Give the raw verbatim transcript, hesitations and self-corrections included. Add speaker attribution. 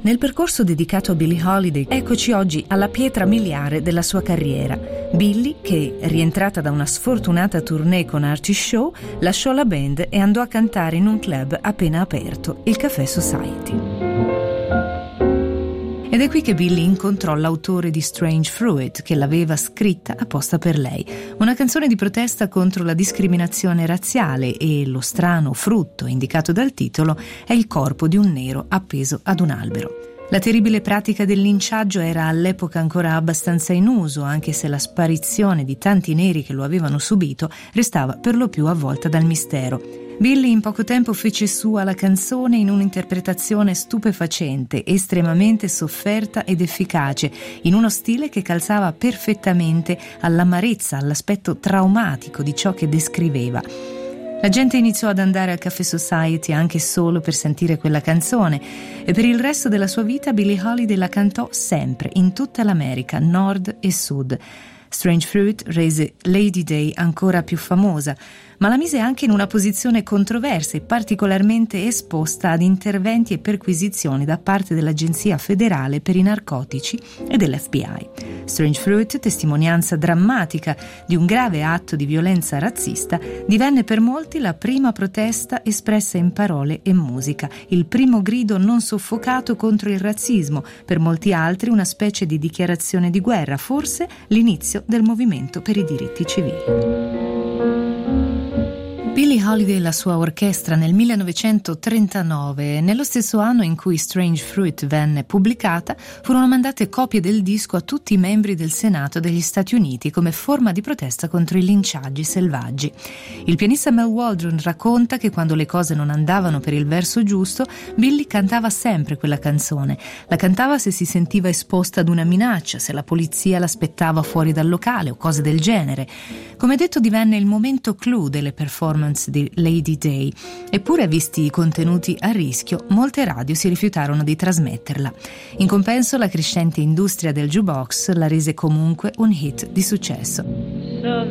Speaker 1: Nel percorso dedicato a Billie Holiday, eccoci oggi alla pietra miliare della sua carriera. Billie, che, rientrata da una sfortunata tournée con Artie Shaw, lasciò la band e andò a cantare in un club appena aperto, il Café Society. Ed è qui che Billie incontrò l'autore di Strange Fruit, che l'aveva scritta apposta per lei. Una canzone di protesta contro la discriminazione razziale, e lo strano frutto indicato dal titolo è il corpo di un nero appeso ad un albero. La terribile pratica del linciaggio era all'epoca ancora abbastanza in uso, anche se la sparizione di tanti neri che lo avevano subito restava per lo più avvolta dal mistero. Billie in poco tempo fece sua la canzone in un'interpretazione stupefacente, estremamente sofferta ed efficace, in uno stile che calzava perfettamente all'amarezza, all'aspetto traumatico di ciò che descriveva. La gente iniziò ad andare al Café Society anche solo per sentire quella canzone, e per il resto della sua vita Billie Holiday la cantò sempre, in tutta l'America, nord e sud. Strange Fruit rese Lady Day ancora più famosa, ma la mise anche in una posizione controversa e particolarmente esposta ad interventi e perquisizioni da parte dell'Agenzia federale per i narcotici e dell'F B I. Strange Fruit, testimonianza drammatica di un grave atto di violenza razzista, divenne per molti la prima protesta espressa in parole e musica, il primo grido non soffocato contro il razzismo, per molti altri una specie di dichiarazione di guerra, forse l'inizio del movimento per i diritti civili. Billie Holiday e la sua orchestra nel millenovecentotrentanove, nello stesso anno in cui Strange Fruit venne pubblicata, furono mandate copie del disco a tutti i membri del Senato degli Stati Uniti come forma di protesta contro i linciaggi selvaggi. Il pianista Mel Waldron racconta che quando le cose non andavano per il verso giusto, Billie cantava sempre quella canzone. La cantava se si sentiva esposta ad una minaccia, se la polizia l'aspettava fuori dal locale o cose del genere. Come detto, divenne il momento clou delle performance di Lady Day, eppure, visti i contenuti a rischio, molte radio si rifiutarono di trasmetterla. In compenso, la crescente industria del jukebox la rese comunque un hit di successo.